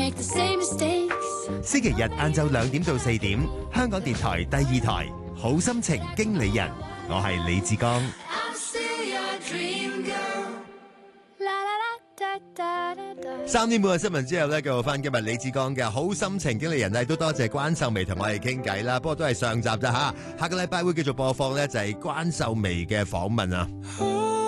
星期日晏晝2點到4點，香港電台第2台好心情經理人，我係李志剛。3點半嘅新聞之後咧，繼續翻今日李志剛嘅好心情經理人咧，都多謝關秀薇同我哋傾偈啦。不過都係上集咋吓，下個禮拜會繼續播放咧，就係關秀薇嘅訪問啊。